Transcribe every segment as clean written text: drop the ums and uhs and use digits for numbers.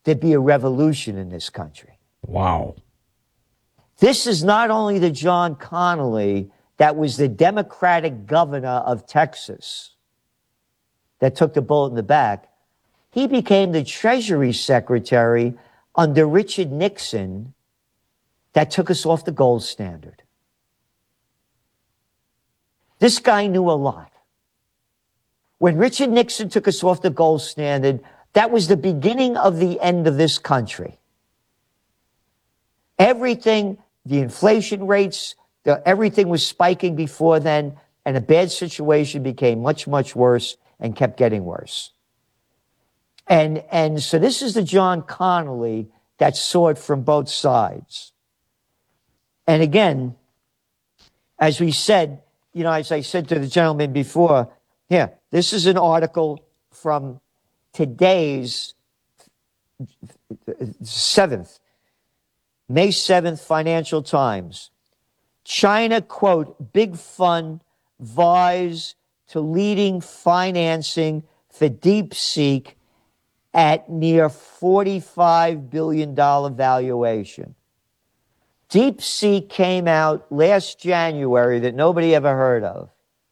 there'd be a revolution in this country. Wow. This is not only the John Connally that was the Democratic governor of Texas that took the bullet in the back. He became the Treasury Secretary under Richard Nixon that took us off the gold standard. This guy knew a lot. When Richard Nixon took us off the gold standard, that was the beginning of the end of this country. Everything, the inflation rates, everything was spiking before then, and a bad situation became much, much worse and kept getting worse. And so this is the John Connally that saw it from both sides. And again, as we said, as I said to the gentleman before, here, this is an article from today's May 7th, Financial Times. China, quote, big fund vies to leading financing for DeepSeek at near $45 billion valuation. DeepSeek came out last January that nobody ever heard of.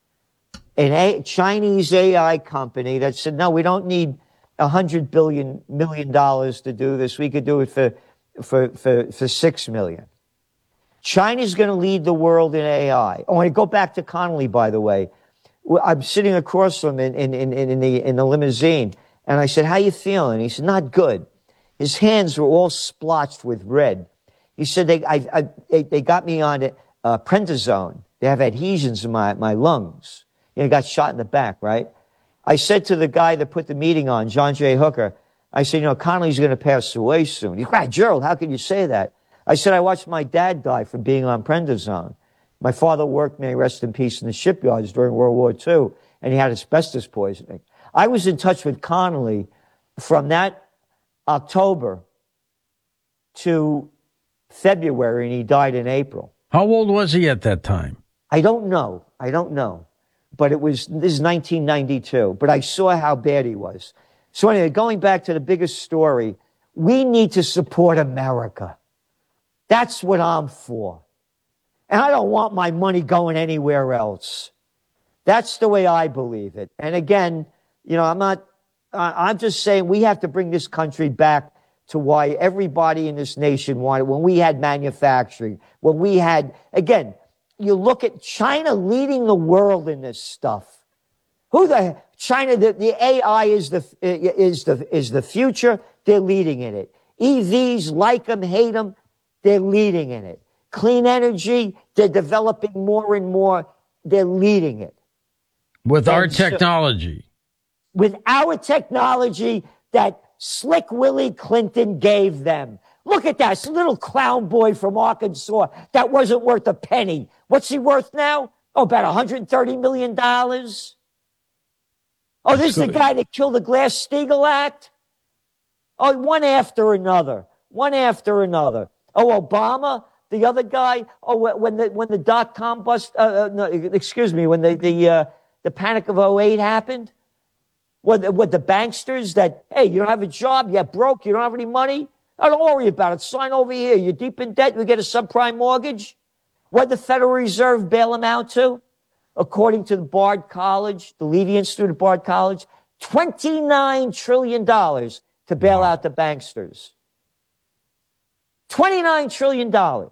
A Chinese AI company that said, no, we don't need $100 million to do this. We could do it for $6 million. China's going to lead the world in AI. Oh, and go back to Connally, by the way. I'm sitting across from him in the limousine, and I said, how you feeling? He said, not good. His hands were all splotched with red. He said, they got me on prednisone. They have adhesions in my lungs. Got shot in the back, right? I said to the guy that put the meeting on, John J. Hooker, I said, Connally's going to pass away soon. He cried, Gerald, how can you say that? I said, I watched my dad die from being on prednisone. My father worked, may he rest in peace, in the shipyards during World War II, and he had asbestos poisoning. I was in touch with Connally from that October to February, and he died in April. How old was he at that time? I don't know. But this is 1992. But I saw how bad he was. So anyway, going back to the biggest story, we need to support America. That's what I'm for. And I don't want my money going anywhere else. That's the way I believe it. And again, I'm just saying we have to bring this country back to why everybody in this nation wanted, when we had manufacturing, when we had, again, you look at China leading the world in this stuff. China, the AI is the future. They're leading in it. EVs, like them, hate them, they're leading in it. Clean energy, they're developing more and more. They're leading it. With our technology. With our technology that Slick Willie Clinton gave them. Look at that, this little clown boy from Arkansas that wasn't worth a penny. What's he worth now? Oh, about $130 million. Oh, this is the guy that killed the Glass-Steagall Act? Oh, one after another. Oh, Obama, the other guy. Oh, when the dot-com bust, when the panic of '08 happened. With the banksters that, hey, you don't have a job, you're broke, you don't have any money. Oh, don't worry about it. Sign over here. You're deep in debt. You get a subprime mortgage. What did the Federal Reserve bail them out to? According to the Bard College, the Levy Institute of Bard College, $29 trillion to bail out the banksters. $29 trillion.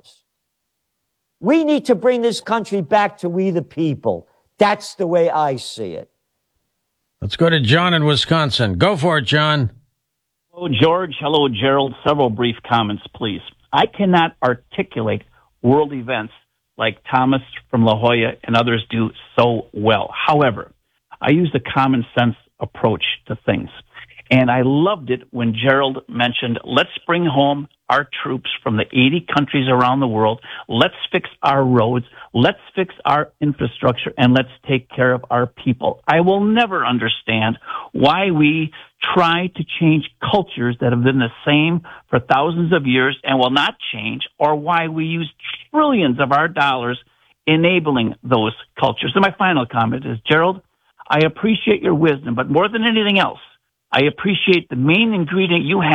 We need to bring this country back to we the people. That's the way I see it. Let's go to John in Wisconsin. Go for it, John. Hello, George. Hello, Gerald. Several brief comments, please. I cannot articulate world events like Thomas from La Jolla and others do so well. However, I use the common sense approach to things. And I loved it when Gerald mentioned, let's bring home our troops from the 80 countries around the world. Let's fix our roads. Let's fix our infrastructure, and let's take care of our people. I will never understand why we try to change cultures that have been the same for thousands of years and will not change, or why we use trillions of our dollars enabling those cultures. And my final comment is, Gerald, I appreciate your wisdom, but more than anything else, I appreciate the main ingredient you have.